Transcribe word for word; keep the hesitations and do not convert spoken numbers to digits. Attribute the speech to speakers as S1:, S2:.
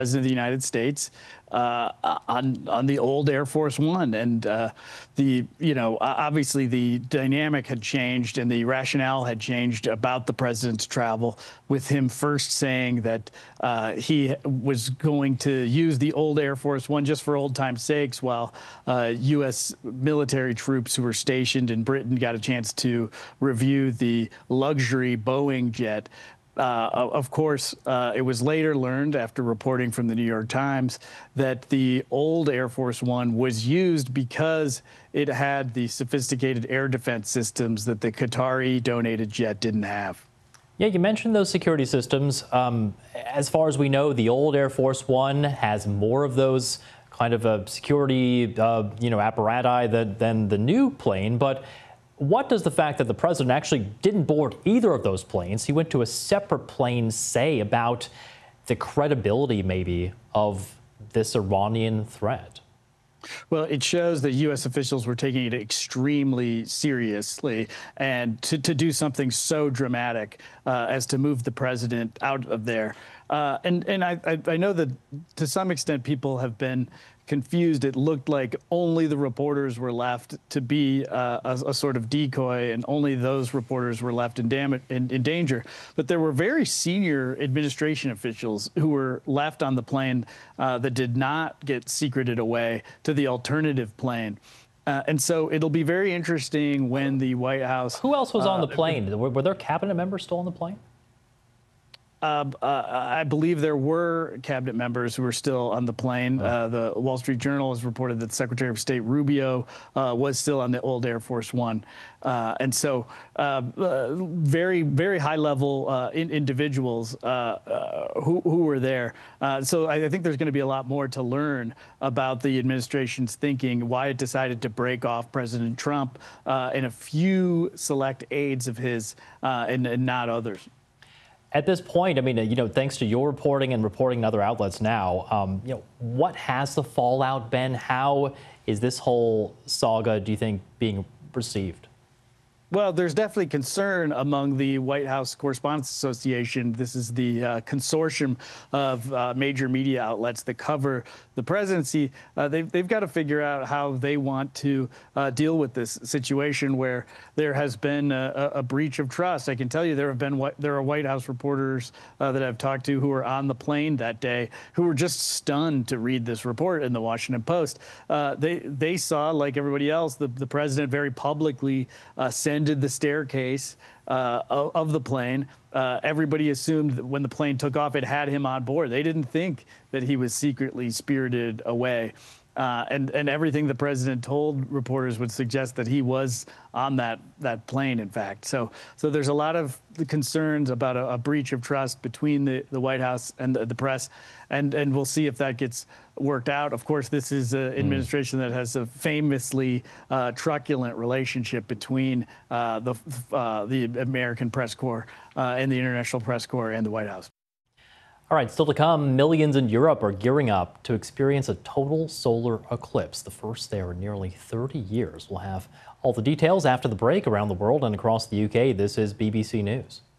S1: President of the United States uh, on on the old Air Force One, and uh, the you know obviously the dynamic had changed and the rationale had changed about the president's travel, with him first saying that uh, he was going to use the old Air Force One just for old time's sakes, while uh, U S military troops who were stationed in Britain got a chance to review the luxury Boeing jet. Uh, of course, uh, it was later learned after reporting from the New York Times that the old Air Force One was used because it had the sophisticated air defense systems that the Qatari donated jet didn't have.
S2: Yeah, you mentioned those security systems. Um, as far as we know, the old Air Force One has more of those kind of a security, uh, you know, apparatus than, than the new plane. But what does the fact that the president actually didn't board either of those planes, he went to a separate plane, say about the credibility maybe of this Iranian threat?
S1: Well, it shows that U S officials were taking it extremely seriously, and to, to do something so dramatic uh, as to move the president out of there. Uh, and and I, I, I know that to some extent people have been confused. It looked like only the reporters were left to be uh, a, a sort of decoy, and only those reporters were left in, dam in, in danger. But there were very senior administration officials who were left on the plane uh, that did not get secreted away to the alternative plane. Uh, and so it'll be very interesting when the White House...
S2: Who else was
S1: uh,
S2: on the plane? Were, were there cabinet members still on the plane?
S1: Uh, uh, I believe there were cabinet members who were still on the plane. Uh, the Wall Street Journal has reported that Secretary of State Rubio uh, was still on the old Air Force One. Uh, and so uh, uh, very, very high-level uh, in individuals uh, uh, who, who were there. Uh, so I, I think there's going to be a lot more to learn about the administration's thinking, why it decided to break off President Trump uh, and a few select aides of his uh, and, and not others.
S2: At this point, I mean, you know, thanks to your reporting and reporting in other outlets now, um, you know, what has the fallout been? How is this whole saga, do you think, being received?
S1: Well, there's definitely concern among the White House Correspondents Association. This is the uh, consortium of uh, major media outlets that cover the presidency. Uh, they've, they've got to figure out how they want to uh, deal with this situation where there has been a, a breach of trust. I can tell you there have been there are White House reporters uh, that I've talked to who were on the plane that day who were just stunned to read this report in the Washington Post. Uh, they they saw, like everybody else, the, the president very publicly uh, send the staircase uh, of, of the plane. Uh, everybody assumed that when the plane took off, it had him on board. They didn't think that he was secretly spirited away. Uh, and, and everything the president told reporters would suggest that he was on that, that plane, in fact. So, so there's a lot of concerns about a, a breach of trust between the, the White House and the, the press, and, and we'll see if that gets worked out. Of course, this is an administration that has a famously uh, truculent relationship between uh, the, uh, the American Press Corps uh, and the International Press Corps and the White House.
S2: All right, still to come, millions in Europe are gearing up to experience a total solar eclipse, the first there in nearly thirty years. We'll have all the details after the break around the world and across the U K. This is B B C News.